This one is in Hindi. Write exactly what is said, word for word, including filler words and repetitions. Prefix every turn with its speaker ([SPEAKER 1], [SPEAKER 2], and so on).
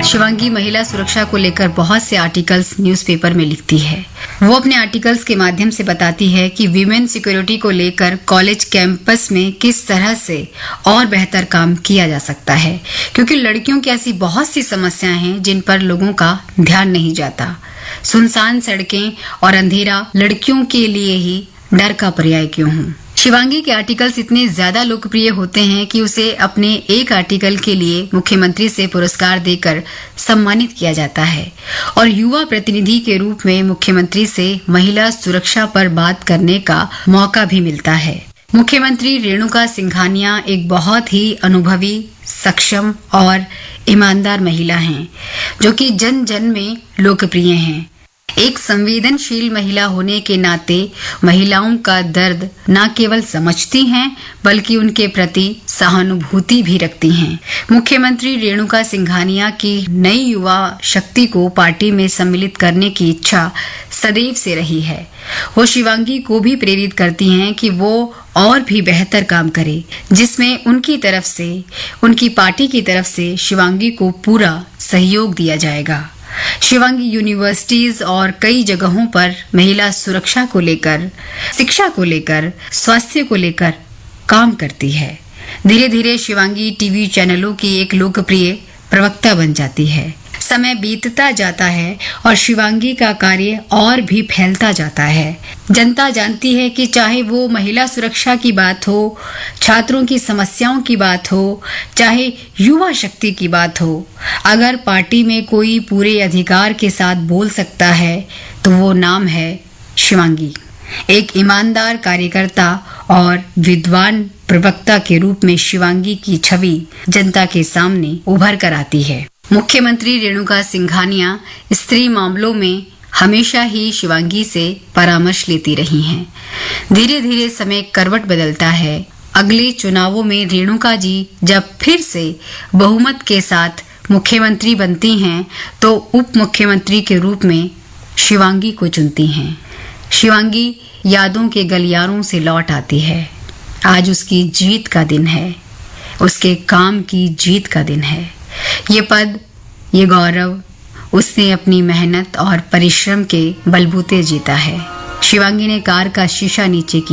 [SPEAKER 1] शिवांगी महिला सुरक्षा को लेकर बहुत से आर्टिकल्स न्यूज़पेपर में लिखती है। वो अपने आर्टिकल्स के माध्यम से बताती है कि वीमेन सिक्योरिटी को लेकर कॉलेज कैंपस में किस तरह से और बेहतर काम किया जा सकता है, क्योंकि लड़कियों की ऐसी बहुत सी समस्याएं हैं जिन पर लोगों का ध्यान नहीं जाता। सुनसान सड़कें और अंधेरा लड़कियों के लिए ही डर का पर्याय क्यों हो। शिवांगी के आर्टिकल्स इतने ज्यादा लोकप्रिय होते हैं कि उसे अपने एक आर्टिकल के लिए मुख्यमंत्री से पुरस्कार देकर सम्मानित किया जाता है और युवा प्रतिनिधि के रूप में मुख्यमंत्री से महिला सुरक्षा पर बात करने का मौका भी मिलता है। मुख्यमंत्री रेणुका सिंघानिया एक बहुत ही अनुभवी, सक्षम और ईमानदार महिला हैं, जो कि जन जन में लोकप्रिय हैं। एक संवेदनशील महिला होने के नाते महिलाओं का दर्द न केवल समझती हैं बल्कि उनके प्रति सहानुभूति भी रखती हैं। मुख्यमंत्री रेणुका सिंघानिया की नई युवा शक्ति को पार्टी में सम्मिलित करने की इच्छा सदैव से रही है। वो शिवांगी को भी प्रेरित करती हैं कि वो और भी बेहतर काम करे, जिसमें उनकी तरफ से, उनकी पार्टी की तरफ से शिवांगी को पूरा सहयोग दिया जाएगा। शिवांगी यूनिवर्सिटीज और कई जगहों पर महिला सुरक्षा को लेकर, शिक्षा को लेकर, स्वास्थ्य को लेकर काम करती है। धीरे धीरे शिवांगी टीवी चैनलों की एक लोकप्रिय प्रवक्ता बन जाती है। समय बीतता जाता है और शिवांगी का कार्य और भी फैलता जाता है। जनता जानती है कि चाहे वो महिला सुरक्षा की बात हो, छात्रों की समस्याओं की बात हो, चाहे युवा शक्ति की बात हो, अगर पार्टी में कोई पूरे अधिकार के साथ बोल सकता है तो वो नाम है शिवांगी। एक ईमानदार कार्यकर्ता और विद्वान प्रवक्ता के रूप में शिवांगी की छवि जनता के सामने उभर कर आती है। मुख्यमंत्री रेणुका सिंघानिया स्त्री मामलों में हमेशा ही शिवांगी से परामर्श लेती रही हैं। धीरे धीरे समय करवट बदलता है। अगले चुनावों में रेणुका जी जब फिर से बहुमत के साथ मुख्यमंत्री बनती हैं तो उप मुख्यमंत्री के रूप में शिवांगी को चुनती हैं। शिवांगी यादों के गलियारों से लौट आती है। आज उसकी जीत का दिन है, उसके काम की जीत का दिन है। ये पद, ये गौरव उसने अपनी मेहनत और परिश्रम के बलबूते जीता है। शिवांगी ने कार का शीशा नीचे किया।